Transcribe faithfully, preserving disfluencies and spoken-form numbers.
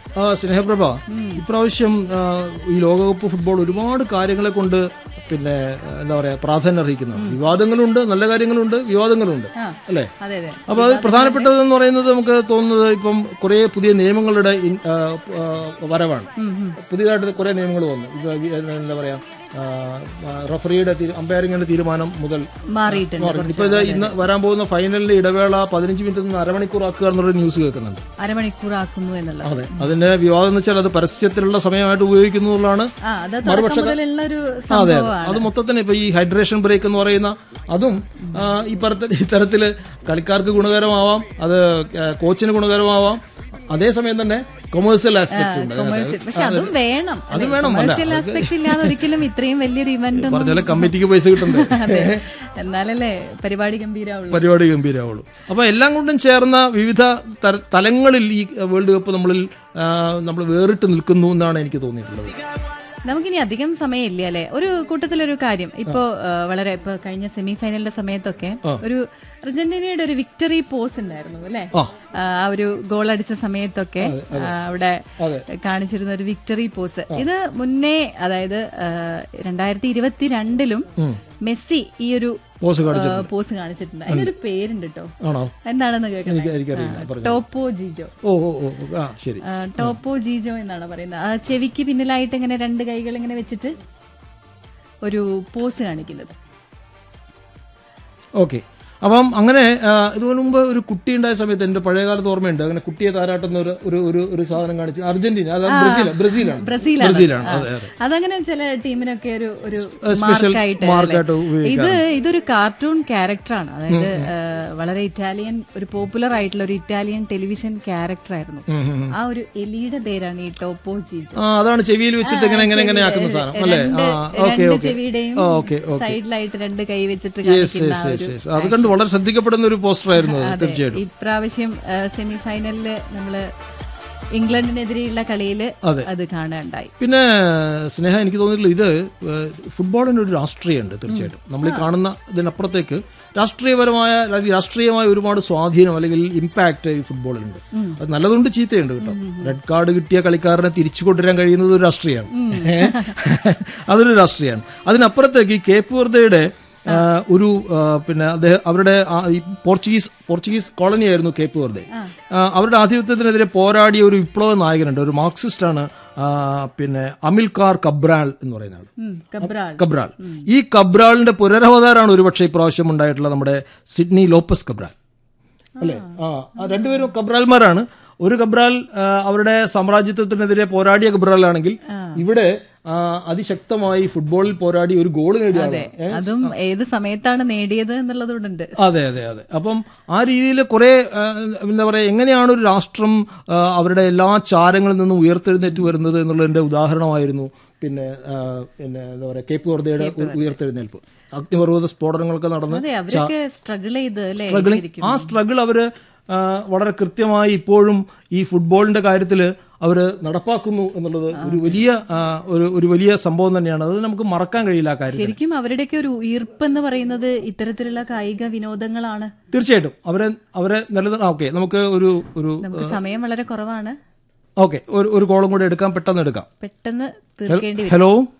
ആ സ്നേഹപ്രഭ, ഇപ്രാവശ്യം ഈ ലോകകപ്പ് ഫുട്ബോൾ ഒരുപാട് കാര്യങ്ങളെ കൊണ്ട് പിന്നെ എന്താ പറയാ പ്രാധാന്യം അർഹിക്കുന്നു. വിവാദങ്ങളുണ്ട്, നല്ല കാര്യങ്ങളുണ്ട്, വിവാദങ്ങളുണ്ട് അല്ലെ. അപ്പൊ അത് പ്രധാനപ്പെട്ടതെന്ന് പറയുന്നത് നമുക്ക് തോന്നുന്നത് ഇപ്പം കുറെ പുതിയ നിയമങ്ങളുടെ വരവാണ്. പുതിയതായിട്ട് കുറെ നിയമങ്ങൾ വന്നു. ഇപ്പൊ എന്താ പറയാ റഫറിയുടെ അമ്പയറിംഗിന്റെ തീരുമാനം മുതൽ മാറിയിട്ടുണ്ട്. ഇപ്പൊ ഇത് ഇന്ന് വരാൻ പോകുന്ന ഫൈനലിന്റെ ഇടവേള പതിനഞ്ച് മിനിറ്റ് നിന്ന് അരമണിക്കൂർ ആക്കുക എന്നുള്ള ന്യൂസ് കേൾക്കുന്നുണ്ട്. അരമണിക്കൂർ ആക്കുന്നു എന്നുള്ളത്. അതെ, അതിന്റെ വിവാദം എന്ന് വെച്ചാൽ അത് പരസ്യത്തിലുള്ള സമയമായിട്ട് ഉപയോഗിക്കുന്നു എന്നുള്ളതാണ്. മറുപക്ഷ അതെ, അത് മൊത്തത്തിന് ഇപ്പൊ ഈ ഹൈഡ്രേഷൻ ബ്രേക്ക് എന്ന് പറയുന്ന അതും ഈ ഇത്തരത്തില് കളിക്കാർക്ക് ഗുണകരമാവാം, അത് കോച്ചിന് ഗുണകരമാവാം. അതേസമയം തന്നെ കൊമേഴ്സ്യൽ ആസ്പെക്ട് ഉണ്ട്. പക്ഷെ അതും വേണം. അത് വേണം. കൊമേഴ്സ്യൽ ആസ്പെക്ട് ഇല്ലാതെ ഒരിക്കലും ഇത്രയും വലിയൊരു ഇവന്റ് പറഞ്ഞാൽ കമ്മിറ്റിക്ക് പൈസ കിട്ടണ്ടേ, എന്നാലല്ലേ പരിപാടി ഗംഭീരാവുള്ളൂ പരിപാടി ഗംഭീരാവുള്ളൂ അപ്പൊ എല്ലാം കൊണ്ടും ചേർന്ന വിവിധ തലങ്ങളിൽ ഈ വേൾഡ് കപ്പ് നമ്മളിൽ നമ്മൾ വേറിട്ട് നിൽക്കുന്നു എന്നാണ് എനിക്ക് തോന്നിയിട്ടുള്ളത്. നമുക്കിനി അധികം സമയമില്ല അല്ലെ. ഒരു കൂട്ടത്തിലൊരു കാര്യം ഇപ്പോ വളരെ ഇപ്പൊ കഴിഞ്ഞ സെമി ഫൈനലിന്റെ സമയത്തൊക്കെ ഒരു അർജന്റീനയുടെ ഒരു വിക്ടറി പോസ് ഉണ്ടായിരുന്നു അല്ലെ. ആ ഒരു ഗോൾ അടിച്ച സമയത്തൊക്കെ അവിടെ കാണിച്ചിരുന്ന ഒരു വിക്ടറി പോസ്. ഇത് മുന്നേ അതായത് രണ്ടായിരത്തി ഇരുപത്തിരണ്ടിലും മെസ്സി ഈ ഒരു പോസ് കാണിച്ചിട്ടുണ്ട്. അതിനൊരു പേരുണ്ട് കേട്ടോ, എന്താണെന്ന് കേൾക്കുന്നത് ടോപ്പോ ജീജോ. ടോപ്പോ ജീജോ എന്നാണ് പറയുന്നത്. ആ ചെവിക്ക് പിന്നിലായിട്ട് ഇങ്ങനെ രണ്ട് കൈകൾ ഇങ്ങനെ വെച്ചിട്ട് ഒരു പോസ് കാണിക്കുന്നത്. ഓക്കെ, അപ്പം അങ്ങനെ ഇതിനു മുമ്പ് ഒരു കുട്ടി ഉണ്ടായ സമയത്ത് എന്റെ പഴയകാലത്ത് ഓർമ്മയുണ്ട്, അങ്ങനെ കുട്ടിയെ താരാട്ടുന്ന ഒരു ഒരു ഒരു സാധനം കാണിച്ച് അർജന്റീന ബ്രസീലാണ് ബ്രസീലാണ് ബ്രസീലാണ് അതങ്ങനെ ചില ടീമിനൊക്കെ ഒരു ഒരു മാർക്കായിട്ട്. ഇത് ഇതൊരു കാർട്ടൂൺ ക്യാരക്ടറാണ്. അതായത് വളരെ ഇറ്റാലിയൻ ഒരു പോപ്പുലർ ആയിട്ടുള്ള ഒരു ഇറ്റാലിയൻ ടെലിവിഷൻ ക്യാരക്ടർ ആയിരുന്നു. ആ ഒരു എലിയുടെ പേരാണ് ഈ ടോപ്പോ ജീജോ. അതാണ് ചെവിയിൽ വെച്ചിട്ട് ഇങ്ങനെ ഇങ്ങനെ ഇങ്ങനെ ആക്കുന്ന സാധനം അല്ലേ. രണ്ട് ചെവിയുടെയും സൈഡിലായിട്ട് രണ്ട് കൈ വെച്ചിട്ട് കാണിക്കുന്ന വളരെ ശ്രദ്ധിക്കപ്പെടുന്ന ഒരു പോസ്റ്റർ ആയിരുന്നു തീർച്ചയായിട്ടും. ഇപ്രാവശ്യം സെമി ഫൈനലില് നമ്മള് ഇംഗ്ലണ്ടിനെതിരെയുള്ള കളിയിൽ അത് കാണാനുണ്ടായി. പിന്നെ സ്നേഹ, എനിക്ക് തോന്നിയിട്ടില്ല ഇത് ഫുട്ബോളിന് ഒരു രാഷ്ട്രീയമുണ്ട് തീർച്ചയായിട്ടും. നമ്മൾ ഈ കാണുന്ന ഇതിനപ്പുറത്തേക്ക് രാഷ്ട്രീയപരമായ രാഷ്ട്രീയമായ ഒരുപാട് സ്വാധീനം അല്ലെങ്കിൽ ഇമ്പാക്ട് ഈ ഫുട്ബോളിലുണ്ട്. അത് നല്ലതുണ്ട് ചീത്തയുണ്ട് കേട്ടോ. റെഡ് കാർഡ് കിട്ടിയ കളിക്കാരനെ തിരിച്ചു കൊണ്ടുവരാൻ കഴിയുന്നത് ഒരു രാഷ്ട്രീയമാണ്, അതൊരു രാഷ്ട്രീയമാണ്. അതിനപ്പുറത്തേക്ക് ഈ കേപ്പ് വെർദെയുടെ ഒരു പിന്നെ അദ്ദേഹം അവരുടെ പോർച്ചുഗീസ് പോർച്ചുഗീസ് കോളനി ആയിരുന്നു കേപ്പ് വെർദെ. അവരുടെ ആധിപത്യത്തിനെതിരെ പോരാടിയ ഒരു വിപ്ലവ നായകനുണ്ട്, ഒരു മാർക്സിസ്റ്റാണ് പിന്നെ അമിൽകാർ കബ്രാൾ എന്ന് പറയുന്ന ആൾ. കബ്രാൾ ഈ കബ്രാളിന്റെ പുനരവതാരമാണ് ഒരുപക്ഷെ ഇപ്രാവശ്യം ഉണ്ടായിട്ടുള്ള നമ്മുടെ സിഡ്നി ലോപ്പസ് കബ്രാൾ അല്ലെ. ആ രണ്ടുപേരും കബ്രാൽമാരാണ്. ഒരു കബ്രാൽ അവരുടെ സാമ്രാജ്യത്വത്തിനെതിരെ പോരാടിയ കബ്രാലാണെങ്കിൽ ഇവിടെ അതിശക്തമായി ഫുട്ബോളിൽ പോരാടി ഒരു ഗോൾ നേടിയ അതും ഏത് സമയത്താണ് നേടിയത് എന്നുള്ളതുകൊണ്ട്. അതെ അതെ അതെ അപ്പം ആ രീതിയിൽ കുറെ എന്താ പറയാ എങ്ങനെയാണ് ഒരു രാഷ്ട്രം അവരുടെ എല്ലാ ചാരങ്ങളിൽ നിന്നും ഉയർത്തെഴുന്നേറ്റ് വരുന്നത് എന്നുള്ളതിന്റെ ഉദാഹരണമായിരുന്നു പിന്നെ പിന്നെ എന്താ പറയാ കേപ്പ് വെർദെയുടെ ഉയർത്തെഴുന്നേൽപ്പ്. അഗ്നിപർവ്വത സ്ഫോടനങ്ങളൊക്കെ നടന്ന് സ്ട്രഗിളിംഗ് ആ സ്ട്രഗിൾ അവര് വളരെ കൃത്യമായി ഇപ്പോഴും ഈ ഫുട്ബോളിന്റെ കാര്യത്തിൽ അവർ നടപ്പാക്കുന്നു എന്നുള്ളത് ഒരു വലിയ ഒരു വലിയ സംഭവം തന്നെയാണ്. അത് നമുക്ക് മറക്കാൻ കഴിയില്ല. ആ കാര്യം ശരിക്കും അവരുടെയൊക്കെ ഒരു ഈർപ്പ് എന്ന് പറയുന്നത് ഇത്തരത്തിലുള്ള കായിക വിനോദങ്ങളാണ്. തീർച്ചയായിട്ടും അവരെ അവരെ നിലനിർത്താൻ. ഓക്കെ, നമുക്ക് ഒരു ഒരു സമയം വളരെ കുറവാണ്. ഓക്കെ, ഒരു കോളും കൂടെ എടുക്കാം, പെട്ടെന്ന് എടുക്കാം, പെട്ടെന്ന് തീർക്കേണ്ടി വരും. ഹലോ